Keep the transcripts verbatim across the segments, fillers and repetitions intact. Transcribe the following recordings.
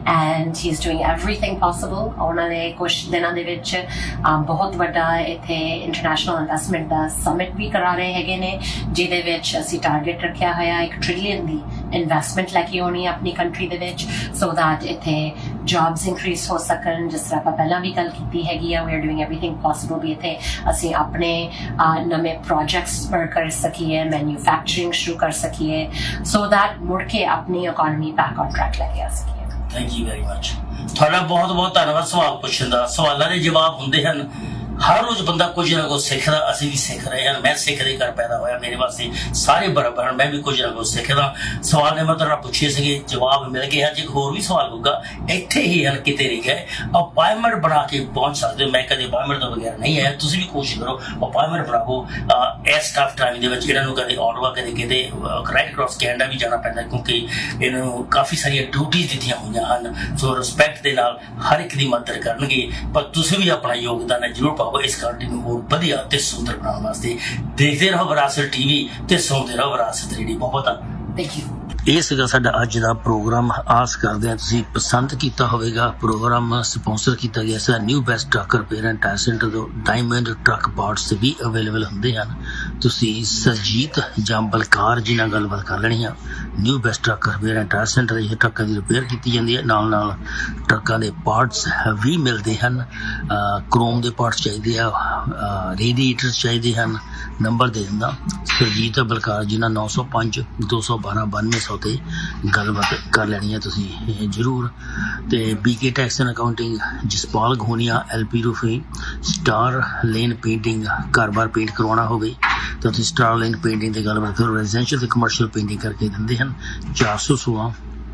and he's doing everything possible. ਉਹਨਾਂ ਨੇ ਕੁਛ ਦਿਨਾਂ ਦੇ ਵਿੱਚ ਬਹੁਤ ਵੱਡਾ ਇੱਥੇ ਇੰਟਰਨੈਸ਼ਨਲ ਇਨਵੈਸਟਮੈਂਟ ਦਾ ਸਮਿਟ ਵੀ ਕਰਾ ਰਹੇ ਹੈਗੇ ਨੇ, ਜਿਹਦੇ ਵਿੱਚ ਅਸੀਂ ਟਾਰਗੇਟ ਰੱਖਿਆ ਹੋਇਆ ਇੱਕ ਟ੍ਰਿਲੀਅਨ ਦੀ ਇਨਵੈਸਟਮੈਂਟ ਲੈ ਕੇ ਆਉਣੀ ਆਪਣੀ ਕੰਟਰੀ ਦੇ ਵਿੱਚ, ਸੋ ਦੈਟ ਇੱਥੇ ਜੌਬਸ ਇਨਕਰੀਜ਼ ਹੋ ਸਕਣ। ਜਿਸ ਤਰ੍ਹਾਂ ਆਪਾਂ ਪਹਿਲਾਂ ਵੀ ਗੱਲ ਕੀਤੀ ਹੈਗੀ ਆ, ਵੀ ਆਰ ਡੂਇੰਗ ਐਵਰੀਥਿੰਗ ਪੋਸੀਬਲ ਵੀ ਇੱਥੇ ਅਸੀਂ ਆਪਣੇ ਨਵੇਂ ਪ੍ਰੋਜੈਕਟਸ ਸਪਰ ਕਰ ਸਕੀਏ, ਮੈਨੂਫੈਕਚਰਿੰਗ ਸ਼ੁਰੂ ਕਰ ਸਕੀਏ, ਸੋ ਦੈਟ ਮੁੜ ਕੇ ਆਪਣੀ ਇਕੋਨਮੀ ਬੈਕ ਔਨ ਟਰੈਕ ਲੈ ਕੇ ਆ ਸਕੀਏ। Thank you very much. ਤੁਹਾਡਾ ਬਹੁਤ ਬਹੁਤ ਧੰਨਵਾਦ ਸਵਾਲ ਪੁੱਛਣ ਦਾ। ਸਵਾਲਾਂ ਦੇ ਜਵਾਬ ਹੁੰਦੇ ਹਨ। ਹਰ ਰੋਜ਼ ਬੰਦਾ ਕੁਝ ਨਾ ਕੁਝ ਸਿੱਖਦਾ, ਅਸੀਂ ਵੀ ਸਿੱਖ ਰਹੇ ਹਾਂ। ਮੈਂ ਸਿੱਖਦੇ ਘਰ ਪੈਦਾ ਹੋਇਆ, ਮੇਰੇ ਵਾਸਤੇ ਸਾਰੇ ਬਰਾਬਰ ਹਨ, ਮੈਂ ਵੀ ਕੁਝ ਨਾ ਕੁਝ ਸਿੱਖਦਾ। ਸਵਾਲ ਨੇ ਮੈਂ ਤੁਹਾਡਾ ਪੁੱਛੇ ਸੀਗੇ, ਜਵਾਬ ਮਿਲ ਗਿਆ। ਜੇ ਹੋਰ ਵੀ ਸਵਾਲ ਹੋਊਗਾ ਇੱਥੇ ਹੀ ਹਨ, ਕਿਤੇ ਨਹੀਂ ਗਏ। ਅਪਾਇੰਟਮੈਂਟ ਬਣਾ ਕੇ ਪਹੁੰਚ ਸਕਦੇ ਹੋ। ਮੈਂ ਕਦੇ ਅਪਾਇੰਟਮੈਂਟ ਤੋਂ ਬਗੈਰ ਨਹੀਂ ਆਇਆ, ਤੁਸੀਂ ਵੀ ਕੋਸ਼ਿਸ਼ ਕਰੋ ਅਪਾਇੰਟਮੈਂਟ ਬਣਾਓ। ਇਸ ਟਫ ਟਾਈਮ ਦੇ ਵਿੱਚ ਇਹਨਾਂ ਨੂੰ ਕਦੇ ਆਟਵਾ, ਕਦੇ ਕਿਤੇ ਰਾਈਟ ਅਕ੍ਰੋਸ ਕੈਨੇਡਾ ਵੀ ਜਾਣਾ ਪੈਂਦਾ, ਕਿਉਂਕਿ ਇਹਨਾਂ ਨੂੰ ਕਾਫੀ ਸਾਰੀਆਂ ਡਿਊਟੀਜ਼ ਦਿੱਤੀਆਂ ਹੋਈਆਂ ਹਨ। ਸੋ ਰਿਸਪੈਕਟ ਦੇ ਨਾਲ ਹਰ ਇੱਕ ਦੀ ਮਦਦ ਕਰਨਗੇ, ਪਰ ਤੁਸੀਂ ਵੀ ਆਪਣਾ ਯੋਗਦਾਨ ਜ਼ਰੂਰ ਪਾਓ ਇਸ ਕੰਟਰੀ ਨੂੰ ਹੋਰ ਵਧੀਆ ਤੇ ਸੁੰਦਰ ਬਣਾਉਣ ਵਾਸਤੇ। ਦੇਖਦੇ ਰਹੋ ਵਿਰਾਸਤ ਟੀਵੀ ਤੇ ਸੁਣਦੇ ਰਹੋ ਵਿਰਾਸਤ ਰੇਡੀਓ। ਬਹੁਤ ਬਹੁਤ ਥੈਂਕ ਯੂ। ਇਹ ਸੀਗਾ ਸਾਡਾ ਅੱਜ ਦਾ ਪ੍ਰੋਗਰਾਮ। ਆਸ ਕਰਦੇ ਹਾਂ ਤੁਸੀਂ ਪਸੰਦ ਕੀਤਾ ਹੋਵੇਗਾ। ਪ੍ਰੋਗਰਾਮ ਸਪਾਂਸਰ ਕੀਤਾ ਗਿਆ ਸੀ new best truck repair and tyre centre ਤੋਂ। ਡਾਇਮੰਡ ਟਰੱਕ ਪਾਰਟਸ ਵੀ ਅਵੇਲੇਬਲ ਹੁੰਦੇ ਹਨ। ਤੁਸੀਂ ਸਰਜੀਤ ਜਾਂ ਬਲਕਾਰ ਜੀ ਨਾਲ ਗੱਲਬਾਤ ਕਰ ਲੈਣੀ ਆ। New best truck repair and tyre centre ਇਹ ਟਰੱਕਾਂ ਦੀ ਰਿਪੇਅਰ ਕੀਤੀ ਜਾਂਦੀ ਹੈ, ਨਾਲ ਨਾਲ ਟਰੱਕਾਂ ਦੇ ਪਾਰਟਸ ਵੀ ਮਿਲਦੇ ਹਨ। ਕ੍ਰੋਮ ਦੇ ਪਾਰਟਸ ਚਾਹੀਦੇ ਆ, ਰੇਡੀਏਟਰਸ ਚਾਹੀਦੇ ਹਨ। ਨੰਬਰ ਦੇ ਦਿੰਦਾ ਸਰਜੀਤ ਬਲਕਾਰ ਜੀ ਨਾਲ ਨੌ ਸੌ ਪੰਜ ਦੋ ਸੌ ਬਾਰਾਂ ਬਾਨਵੇਂ ਸੌ ਤੇ ਗੱਲਬਾਤ ਕਰ ਲੈਣੀ ਹੈ ਤੁਸੀਂ ਜ਼ਰੂਰ। ਤੇ BK tax and accounting, Jaspal ਘੋਨੀਆ, LP roofing, star lane painting. ਘਰ ਬਾਰ ਪੇਂਟ ਕਰਵਾਉਣਾ ਹੋਵੇ ਤਾਂ ਤੁਸੀਂ ਸਟਾਰ ਲੇਨ ਪੇਂਟਿੰਗ ਦੀ ਗੱਲਬਾਤ ਕਰੋ। ਰੈਜ਼ੀਡੈਂਸ਼ੀਅਲ ਤੇ ਕਮਰਸ਼ੀਅਲ ਪੇਂਟਿੰਗ ਕਰਕੇ ਦਿੰਦੇ ਹਨ। ਚਾਰ ਸੌ ਸੋਲਾਂ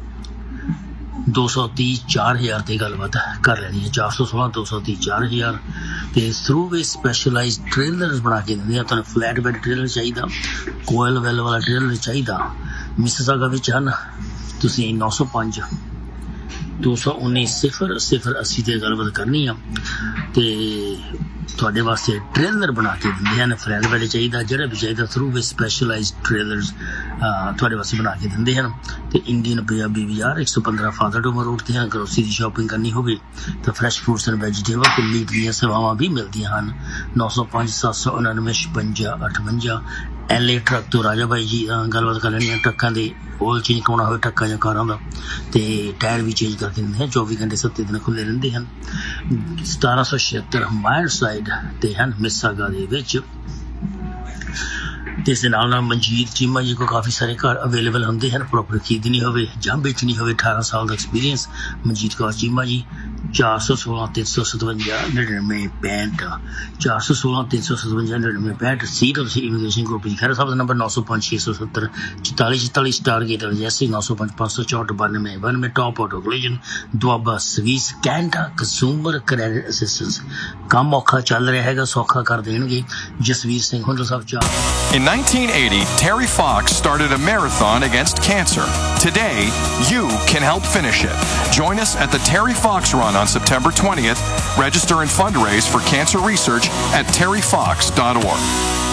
ਦੋ ਸੌ ਤੀਹ ਚਾਰ ਹਜ਼ਾਰ ਤੇ ਗੱਲਬਾਤ ਕਰ ਲੈਣੀ ਹੈ। ਚਾਰ ਸੌ ਸੋਲਾਂ ਦੋ ਸੌ ਤੀਹ ਚਾਰ ਹਜ਼ਾਰ ਤੇ ਥਰੂ ਵੇ ਸਪੈਸ਼ਲਾਈਜ਼ਡ ਟ੍ਰੇਲਰਸ ਬਣਾ ਕੇ ਦਿੰਦੇ ਆ। ਤੁਹਾਨੂੰ ਫਲੈਟ ਬੈਡ ਟ੍ਰੇਲਰ ਚਾਹੀਦਾ, ਕੋਇਲ ਵੈਲ ਵਾਲਾ ਟ੍ਰੇਲਰ ਚਾਹੀਦਾ, ਮਿਸਿਸਾਗਾ ਵਿੱਚ ਹਨ। ਤੁਸੀਂ ਨੌ ਸੌ ਪੰਜ ਦੋ ਸੌ ਉੱਨੀ ਸਿਫਰ ਸਿਫਰ ਅੱਸੀ ਤੇ ਗੱਲਬਾਤ ਕਰਨੀ ਆ ਤੇ ਤੁਹਾਡੇ ਵਾਸਤੇ ਟ੍ਰੇਲਰ ਬਣਾ ਕੇ ਦਿੰਦੇ ਹਨ। ਫਲੈਟ ਬੈਡ ਚਾਹੀਦਾ, ਜਿਹੜਾ ਵੀ ਚਾਹੀਦਾ ਥਰੂ ਵੇ ਸਪੈਸ਼ਲਾਈਜ਼ਡ ਟ੍ਰੇਲਰਸ ਤੁਹਾਡੇ ਵਾਸਤੇ ਬਣਾ ਕੇ ਦਿੰਦੇ ਹਨ। ਤੇ ਇੰਡੀਅਨ ਪੰਜਾਬੀ ਬਾਜ਼ਾਰ ਇੱਕ ਸੌ ਪੰਦਰਾਂ ਫਾਦਰ ਡੋਮਰ ਰੋਡ ਤੇ ਹਨ। ਗਰੋਸਰੀ ਦੀ ਸ਼ਾਪਿੰਗ ਕਰਨੀ ਹੋਵੇ ਤਾਂ ਫਰੈਸ਼ ਫਰੂਟਸ ਐਂਡ ਵੈਜੀਟੇਬਲ ਤੇ ਮੀਟ ਦੀਆਂ ਸੇਵਾਵਾਂ ਵੀ ਮਿਲਦੀਆਂ ਹਨ। ਨੌ ਸੌ ਪੰਜ ਸੱਤ ਸੌ ਉਣਾਨਵੇਂ ਛਪੰਜਾ ਅਠਵੰਜਾ। ਐਲ ਏ ਟਰੱਕ ਤੋਂ ਰਾਜਾ ਬਾਈ ਜੀ ਗੱਲਬਾਤ ਕਰ ਲੈਣੀ ਹੈ। ਟਰੱਕਾਂ ਦੇ ਓਇਲ ਚੇਂਜ ਕਰਾਉਣਾ ਹੋਵੇ ਟਰੱਕਾਂ ਜਾਂ ਕਾਰਾਂ ਦਾ, ਤੇ ਟਾਇਰ ਵੀ ਚੇਂਜ ਕਰਕੇ ਦਿੰਦੇ ਹਨ। ਚੌਵੀ ਘੰਟੇ ਸੱਤੇ ਦਿਨ ਖੁੱਲ੍ਹੇ ਰਹਿੰਦੇ ਹਨ। ਸਤਾਰਾਂ ਸੌ ਛਿਹੱਤਰ ਮਾਇਰ ਸਾਈਡ ਤੇ ਹਨ ਮਿਸਾਗਾ ਦੇ ਵਿੱਚ। ਤੇ ਇਸ ਦੇ ਨਾਲ ਨਾਲ ਮਨਜੀਤ ਚੀਮਾ ਜੀ ਕੋਲ ਕਾਫੀ ਸਾਰੇ ਘਰ ਅਵੇਲੇਬਲ ਹੁੰਦੇ ਹਨ। ਪ੍ਰੋਪਰਟੀ ਖਰੀਦਣੀ ਹੋਵੇ ਜਾਂ ਵੇਚਣੀ ਹੋਵੇ, ਅਠਾਰਾਂ ਸਾਲ ਦਾ ਐਕਸਪੀਰੀਅੰਸ ਮਨਜੀਤ ਕੌਰ ਚੀਮਾ ਜੀ। ਚਾਰ ਸੌ ਸੋਲਾਂ ਤਿੰਨ ਸੌ ਸਤਵੰਜਾ ਨੜਿਨਵੇਂ ਪੈਂਹਠ ਚਾਰ ਸੌ ਸੋਲਾਂ ਤਿੰਨ ਸੌ ਸਤਵੰਜਾ ਨੜਿਨਵੇਂ ਪੈਂਹਠ। ਸੀਟ ਤੁਸੀਂ ਇਮੀਗ੍ਰੇਸ਼ਨ ਗਰੁੱਪ ਜੀ ਖੈਰ ਸਾਹਿਬ ਦਾ ਨੰਬਰ ਨੌ ਸੌ ਪੰਜ ਛੇ ਸੌ ਸੱਤਰ ਚੁਤਾਲੀ ਚੁਤਾਲੀ ਸਟਾਰ ਗੇਟ ਜੈਸੀ ਨੌ ਸੌ ਪੰਜ ਪੰਜ ਸੌ ਚੌਂਹਠ ਬਾਨਵੇਂ ਬਾਨਵੇਂ। Top auto collision Doaba ਸਵੀਸ Canada consumer credit assistance. ਕੰਮ ਔਖਾ ਚੱਲ ਰਿਹਾ ਹੈਗਾ, ਸੌਖਾ ਕਰ ਦੇਣਗੇ। ਜਸਵੀਰ ਸਿੰਘ ਹੁੰਦਲ ਸਾਹਿਬ ਚਾਰ। In nineteen eighty, Terry Fox started a marathon against cancer. Today, you can help finish it. Join us at the Terry Fox Run on September twentieth. Register and fundraise for cancer research at terry fox dot org.